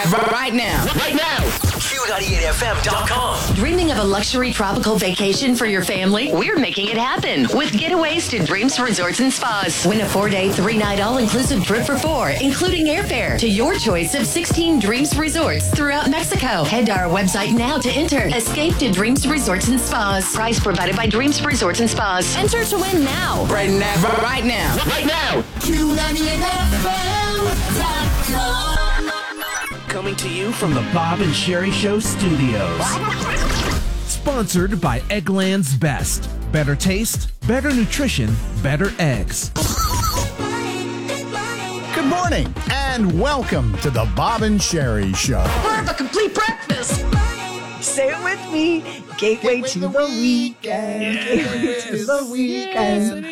Right now. Q98FM.com. Dreaming of a luxury tropical vacation for your family? We're making it happen with Getaways to Dreams Resorts and Spas. Win a 4-day, 3-night all-inclusive trip for 4, including airfare to your choice of 16 Dreams Resorts throughout Mexico. Head to our website now to enter. Escape to Dreams Resorts and Spas. Price provided by Dreams Resorts and Spas. Enter to win now. Right now. Right now. Right now. Q98FM.com. Coming to you from the Bob and Sherry Show studios. Sponsored by Eggland's Best. Better taste, better nutrition, better eggs. Good morning and welcome to the Bob and Sherry Show. We're the complete breakfast. Say it with me. Gateway to the weekend. Gateway to the weekend.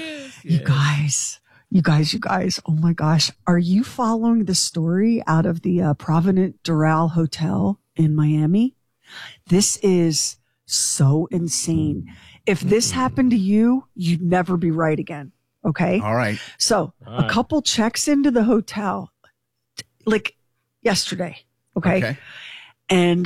You guys. Oh my gosh. Are you following the story out of the Provident Doral Hotel in Miami? This is so insane. If this happened to you, you'd never be right again. Okay. All right. So a couple checks into the hotel like yesterday. Okay. And,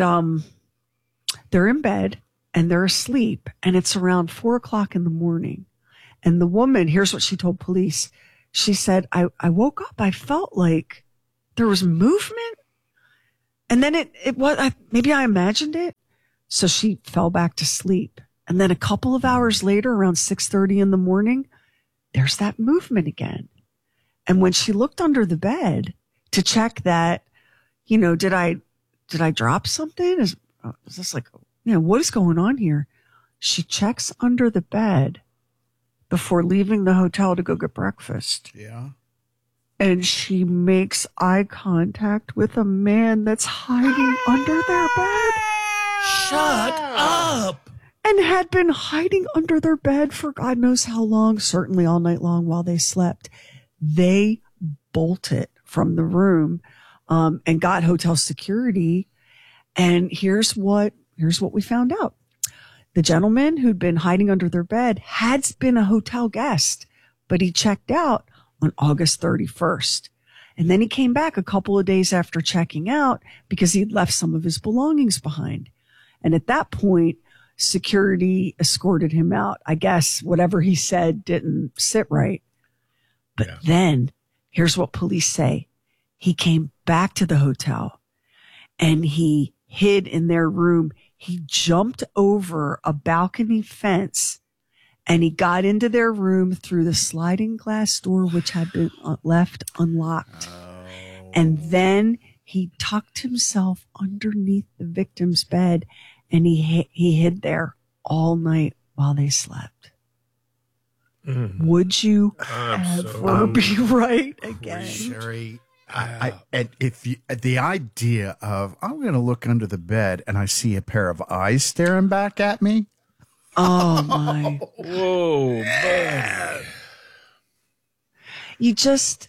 they're in bed and they're asleep and it's around 4:00 in the morning. And the woman, here's what she told police. She said, I woke up. I felt like there was movement. And then it was, maybe I imagined it. So she fell back to sleep. And then a couple of hours later, around 6:30 in the morning, there's that movement again. And when she looked under the bed to check that, did I drop something? Is this like, what is going on here? She checks under the bed before leaving the hotel to go get breakfast. Yeah. And she makes eye contact with a man that's hiding under their bed. Shut up. And had been hiding under their bed for God knows how long, certainly all night long while they slept. They bolted from the room and got hotel security. And here's what we found out. The gentleman who'd been hiding under their bed had been a hotel guest, but he checked out on August 31st. And then he came back a couple of days after checking out because he'd left some of his belongings behind. And at that point, security escorted him out. I guess whatever he said didn't sit right. But then here's what police say. He came back to the hotel and he hid in their room. He jumped over a balcony fence and he got into their room through the sliding glass door, which had been left unlocked. And then he tucked himself underneath the victim's bed and he hid there all night while they slept. Would you ever be right again? Sherry, and if the idea of I'm going to look under the bed and I see a pair of eyes staring back at me. Oh my! Whoa, man! You just,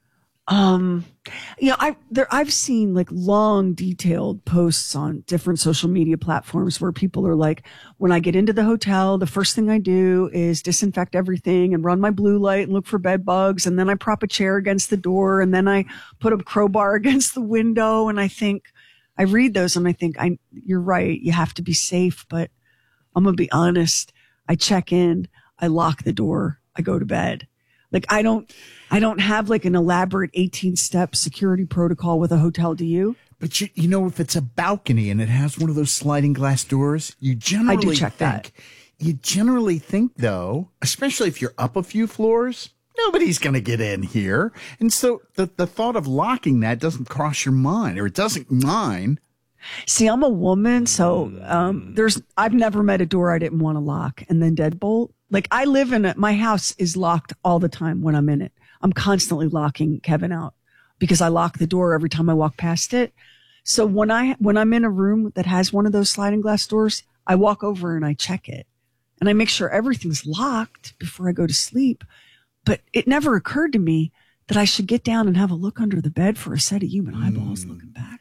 I've seen like long, detailed posts on different social media platforms where people are like, when I get into the hotel, the first thing I do is disinfect everything and run my blue light and look for bed bugs. And then I prop a chair against the door and then I put a crowbar against the window. And I read those and I think, you're right. You have to be safe, but I'm going to be honest. I check in, I lock the door, I go to bed. Like I don't have like an elaborate 18-step security protocol with a hotel. Do you? But if it's a balcony and it has one of those sliding glass doors, you generally I do check that. You generally think though, especially if you're up a few floors, nobody's going to get in here. And so the thought of locking that doesn't cross your mind, or it doesn't mine. See, I'm a woman, so I've never met a door I didn't want to lock and then deadbolt. Like I live in my house is locked all the time when I'm in it. I'm constantly locking Kevin out because I lock the door every time I walk past it. So when I'm in a room that has one of those sliding glass doors, I walk over and I check it and I make sure everything's locked before I go to sleep. But it never occurred to me that I should get down and have a look under the bed for a set of human eyeballs looking back.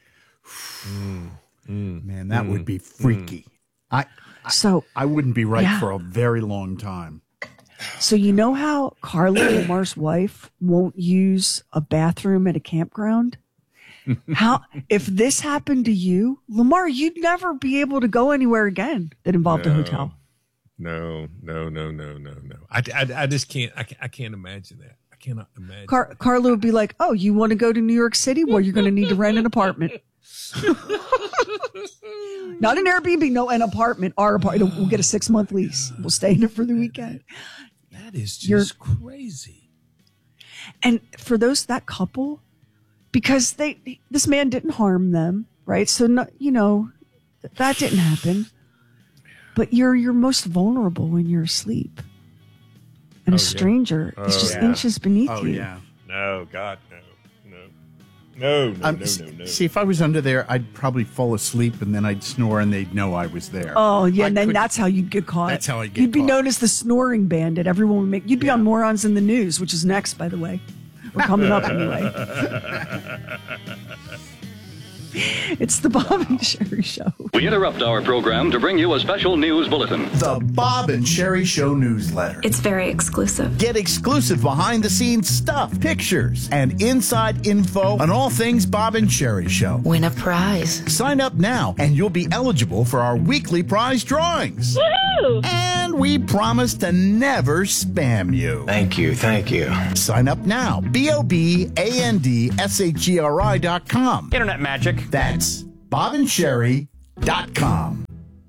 Man, that would be freaky. I wouldn't be right for a very long time. So you know how Carla Omar's wife won't use a bathroom at a campground? If this happened to you, Lamar, you'd never be able to go anywhere again that involved a hotel. No. I just can't. I can't imagine that. I cannot imagine. Carla would be like, "Oh, you want to go to New York City? Well, you're going to need to rent an apartment." Not an Airbnb, no, an apartment. Our apartment. We'll get a 6-month lease. We'll stay in it for the weekend. That is just crazy. And for that couple, because this man didn't harm them, right? So no, that didn't happen. But you're most vulnerable when you're asleep, and a stranger is just inches beneath you. Yeah. No, God, no. See, if I was under there, I'd probably fall asleep and then I'd snore and they'd know I was there. Oh, yeah. And then that's how you'd get caught. That's how I'd get You'd be caught. known as the snoring bandit. Everyone would you'd be on Morons in the News, which is next, by the way. We're coming up anyway. It's the Bob and Sherry Show. We interrupt our program to bring you a special news bulletin. The Bob and Sherry Show newsletter. It's very exclusive. Get exclusive behind-the-scenes stuff, pictures, and inside info on all things Bob and Sherry Show. Win a prize. Sign up now, and you'll be eligible for our weekly prize drawings. Woohoo! And we promise to never spam you. Thank you. Sign up now. BOBANDSHERI.com. Internet magic. That's BobandSherry.com.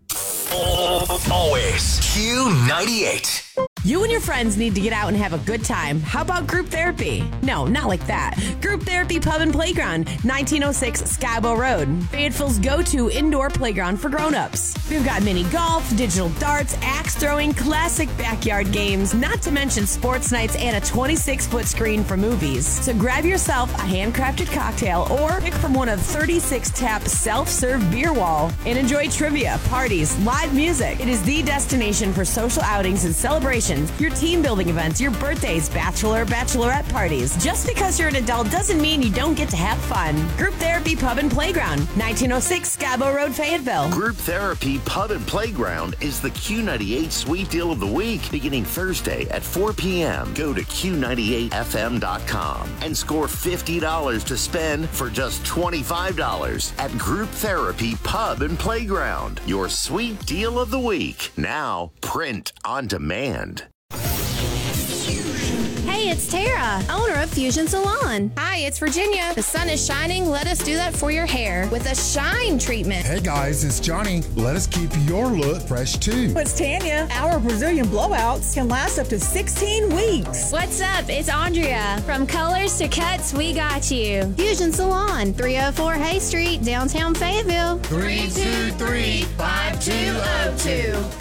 Always Q98. You and your friends need to get out and have a good time. How about group therapy? No, not like that. Group Therapy Pub and Playground, 1906 Skybo Road. Fayetteville's go-to indoor playground for grown-ups. We've got mini golf, digital darts, axe throwing, classic backyard games, not to mention sports nights and a 26-foot screen for movies. So grab yourself a handcrafted cocktail or pick from one of 36 tap self-serve beer wall and enjoy trivia, parties, live music. It is the destination for social outings and celebrations, your team building events, your birthdays, bachelorette parties. Just because you're an adult doesn't mean you don't get to have fun. Group Therapy Pub and Playground, 1906 Skybo Road, Fayetteville. Group Therapy Pub and Playground is the Q98 Sweet Deal of the Week, beginning Thursday at 4 p.m. Go to Q98FM.com and score $50 to spend for just $25 at Group Therapy Pub and Playground. Your Sweet Deal of the Week. Now, print on demand. Hey, it's Tara, owner of Fusion Salon. Hi, it's Virginia. The sun is shining. Let us do that for your hair with a shine treatment. Hey guys, it's Johnny. Let us keep your look fresh too. It's Tanya. Our Brazilian blowouts can last up to 16 weeks. What's up? It's Andrea. From colors to cuts, we got you. Fusion Salon, 304 Hay Street, downtown Fayetteville. 323-5202.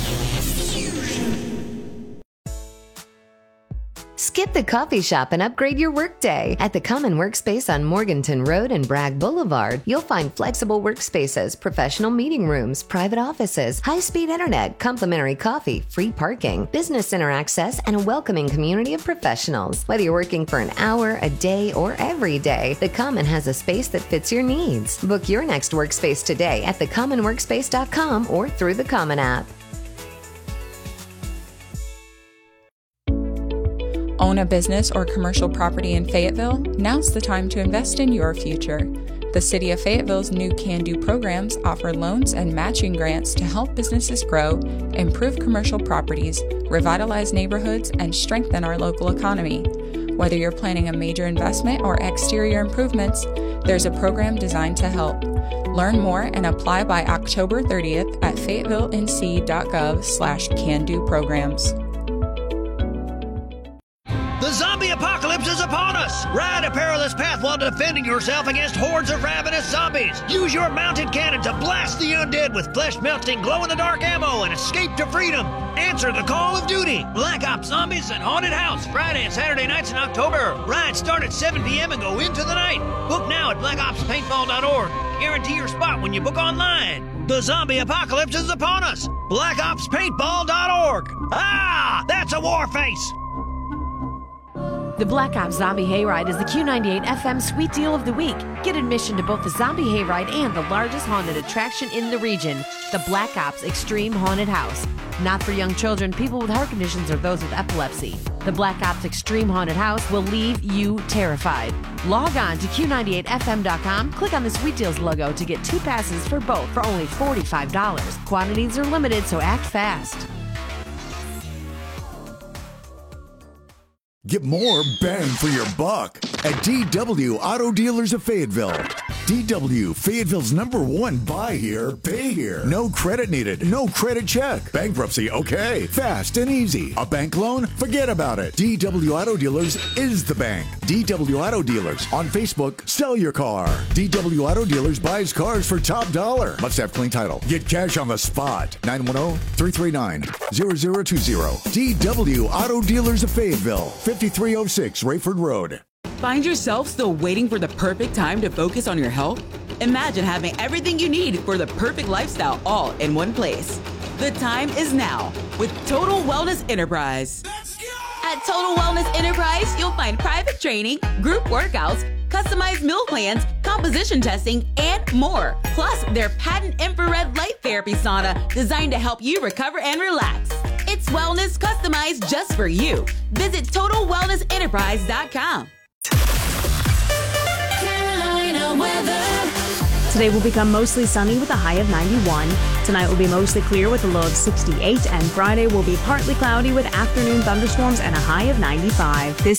Skip the coffee shop and upgrade your workday. At the Common Workspace on Morganton Road and Bragg Boulevard, you'll find flexible workspaces, professional meeting rooms, private offices, high-speed internet, complimentary coffee, free parking, business center access, and a welcoming community of professionals. Whether you're working for an hour, a day, or every day, the Common has a space that fits your needs. Book your next workspace today at thecommonworkspace.com or through the Common app. Own a business or commercial property in Fayetteville? Now's the time to invest in your future. The City of Fayetteville's new Can Do programs offer loans and matching grants to help businesses grow, improve commercial properties, revitalize neighborhoods, and strengthen our local economy. Whether you're planning a major investment or exterior improvements, there's a program designed to help. Learn more and apply by October 30th at fayetteville.nc.gov/can-do-programs. The zombie apocalypse is upon us! Ride a perilous path while defending yourself against hordes of ravenous zombies. Use your mounted cannon to blast the undead with flesh-melting, glow-in-the-dark ammo and escape to freedom. Answer the call of duty. Black Ops Zombies and Haunted House, Friday and Saturday nights in October. Rides start at 7 p.m. and go into the night. Book now at blackopspaintball.org. Guarantee your spot when you book online. The zombie apocalypse is upon us. blackopspaintball.org. Ah, that's a war face. The Black Ops Zombie Hayride is the Q98 FM Sweet Deal of the Week. Get admission to both the Zombie Hayride and the largest haunted attraction in the region, the Black Ops Extreme Haunted House. not for young children, people with heart conditions, or those with epilepsy. The Black Ops Extreme Haunted House will leave you terrified. Log on to Q98FM.com, click on the Sweet Deals logo to get 2 passes for both for only $45. Quantities are limited, so act fast. Get more bang for your buck at DW Auto Dealers of Fayetteville. DW, Fayetteville's #1 buy here, pay here. No credit needed, no credit check. Bankruptcy, okay. Fast and easy. A bank loan? Forget about it. DW Auto Dealers is the bank. DW Auto Dealers. On Facebook, sell your car. DW Auto Dealers buys cars for top dollar. Must have clean title. Get cash on the spot. 910-339-0020. DW Auto Dealers of Fayetteville. 5306 Rayford Road. Find yourself still waiting for the perfect time to focus on your health? Imagine having everything you need for the perfect lifestyle all in one place. The time is now with Total Wellness Enterprise. At Total Wellness Enterprise, you'll find private training, group workouts, customized meal plans, composition testing, and more. Plus, their patent infrared light therapy sauna designed to help you recover and relax. It's wellness customized just for you. Visit TotalWellnessEnterprise.com. Carolina weather. Today will become mostly sunny with a high of 91. Tonight will be mostly clear with a low of 68. And Friday will be partly cloudy with afternoon thunderstorms and a high of 95. This